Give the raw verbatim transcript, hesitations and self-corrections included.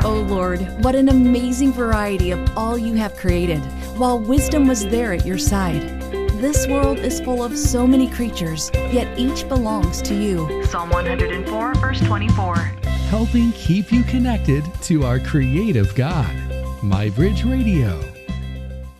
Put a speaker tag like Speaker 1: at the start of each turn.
Speaker 1: O Lord, what an amazing variety of all you have created, while wisdom was there at your side. This world is full of so many creatures, yet each belongs to you.
Speaker 2: Psalm one hundred four, verse twenty-four.
Speaker 3: Helping keep you connected to our creative God. MyBridge Radio.